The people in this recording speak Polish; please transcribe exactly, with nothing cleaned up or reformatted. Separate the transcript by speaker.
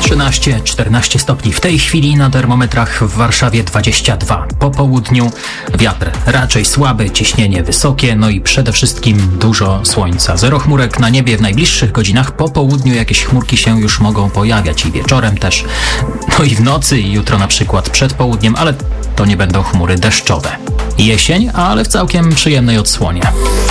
Speaker 1: trzynaście czternaście stopni. W tej chwili na termometrach w Warszawie dwadzieścia dwa. Po południu wiatr raczej słaby, ciśnienie wysokie, no i przede wszystkim dużo słońca. Zero chmurek na niebie w najbliższych godzinach. Po południu jakieś chmurki się już mogą pojawiać i wieczorem też. No i w nocy i jutro na przykład przed południem, ale to nie będą chmury deszczowe. Jesień, ale w całkiem przyjemnej odsłonie.